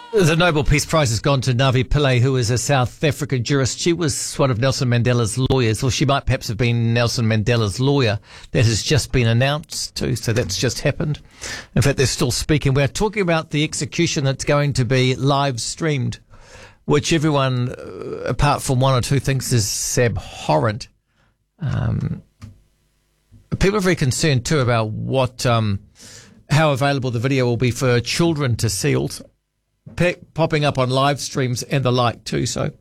The Nobel Peace Prize has gone to Navi Pillay, who is a South African jurist. She was one of Nelson Mandela's lawyers, or she might perhaps have been Nelson Mandela's lawyer. That has just been announced too, so that's just happened. In fact, they're still speaking. We're talking about the execution that's going to be live streamed, which everyone, apart from one or two, thinks is abhorrent. People are very concerned too about how available the video will be for children to see, also popping up on live streams and the like too. So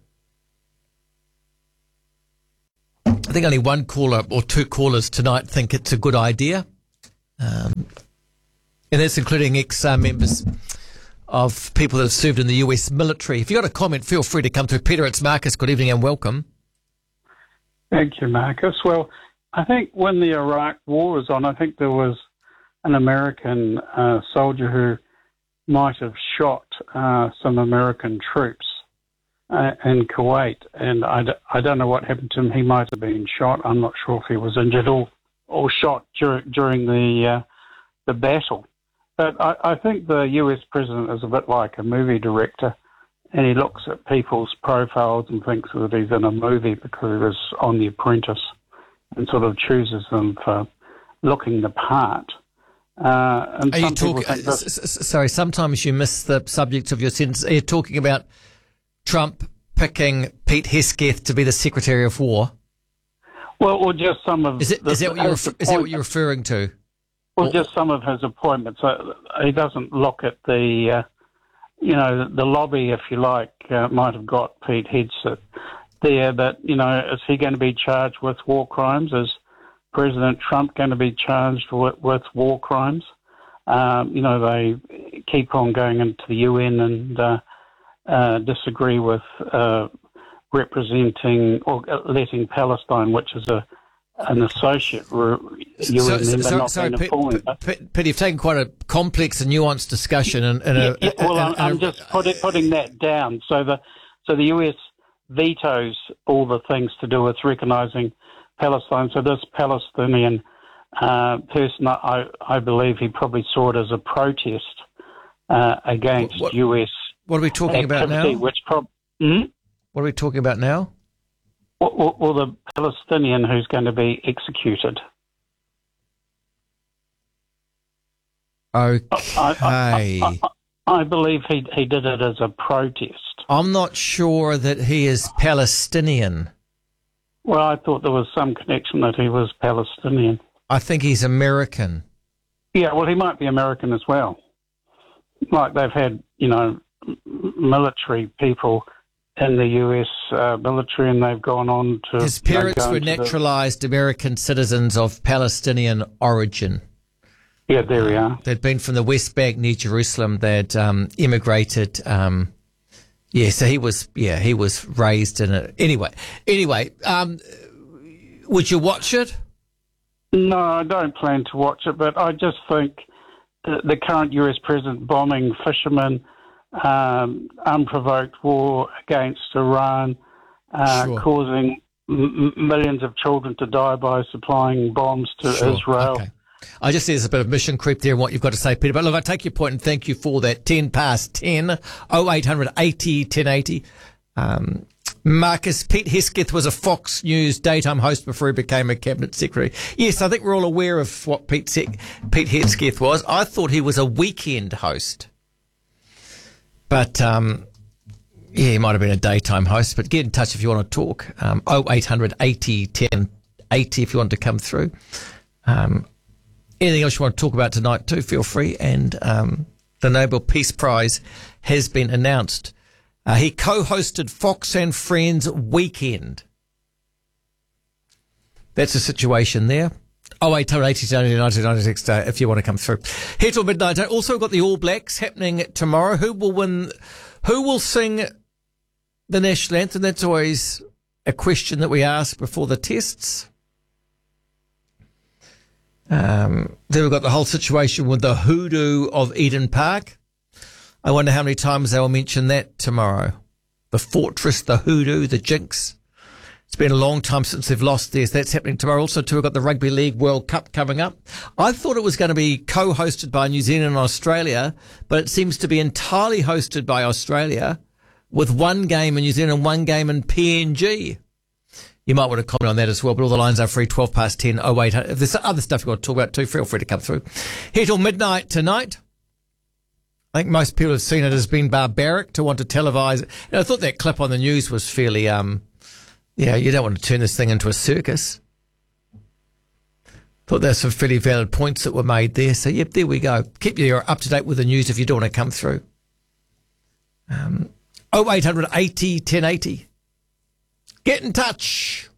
I think only one caller or two callers tonight think it's a good idea, and that's including ex-members of people that have served in the US military. If you've got a comment, feel free to come through. Peter, it's Marcus. Good evening and welcome. Thank you, Marcus. Well, I think when the Iraq War was on, I think there was an American soldier who might have shot some American troops in Kuwait, and I don't know what happened to him. He might have been shot. I'm not sure if he was injured or shot during the battle. But I think the US president is a bit like a movie director, and he looks at people's profiles and thinks that he's in a movie because he was on The Apprentice, and sort of chooses them for looking the part. And are you talking? Sorry, sometimes you miss the subject of your sentence. Are you talking about Trump picking Pete Hegseth to be the Secretary of War? Well, just some of. Is that what you're referring to? Well, just some of his appointments. He doesn't look at the, the lobby, if you like, might have got Pete Hegseth there, but is he going to be charged with war crimes? Is President Trump going to be charged with war crimes? They keep on going into the UN and disagree with representing or letting Palestine, which is an associate UN member, not being appointed. Pete, you've taken quite a complex and nuanced discussion. I'm just putting that down. So the US vetoes all the things to do with recognising Palestine. So this Palestinian person, I believe he probably saw it as a protest against US. What are we talking about now? What are we talking about now? Well, the Palestinian who's going to be executed. Okay. I believe he did it as a protest. I'm not sure that he is Palestinian. Well, I thought there was some connection that he was Palestinian. I think he's American. Yeah, well, he might be American as well. Like they've had, military people in the US military, and they've gone on to... His parents were naturalized American citizens of Palestinian origin. Yeah, there we are. They'd been from the West Bank near Jerusalem. They'd immigrated. So he was raised in it. Anyway, would you watch it? No, I don't plan to watch it, but I just think the current US president bombing fishermen, unprovoked war against Iran, causing millions of children to die by supplying bombs to Israel. Okay. I just see there's a bit of mission creep there in what you've got to say, Peter. But look, I take your point and thank you for that. 10 past 10, 0800 80 1080. Marcus, Pete Hegseth was a Fox News daytime host before he became a cabinet secretary. Yes, I think we're all aware of what Pete Hegseth was. I thought he was a weekend host. But, he might have been a daytime host. But get in touch if you want to talk. 0800 80 1080 if you want to come through. Anything else you want to talk about tonight too, feel free. And the Nobel Peace Prize has been announced. He co-hosted Fox and Friends Weekend. That's the situation there. 0880 if you want to come through. Here till midnight. Also got the All Blacks happening tomorrow. Who will win? Who will sing the national anthem? That's always a question that we ask before the tests. Then we've got the whole situation with the hoodoo of Eden Park. I wonder how many times they will mention that tomorrow. The fortress, the hoodoo, the jinx. It's been a long time since they've lost this. That's happening tomorrow. Also, too, we've got the Rugby League World Cup coming up. I thought it was going to be co-hosted by New Zealand and Australia, but it seems to be entirely hosted by Australia with one game in New Zealand and one game in PNG. You might want to comment on that as well, but all the lines are free, 12 past 10, 0800. If there's other stuff you want to talk about too, feel free to come through. Here till midnight tonight. I think most people have seen it as being barbaric to want to televise it. I thought that clip on the news was fairly, you don't want to turn this thing into a circus. Thought there's some fairly valid points that were made there. So, yep, there we go. Keep you up to date with the news if you do want to come through. 0800 80 1080. Get in touch.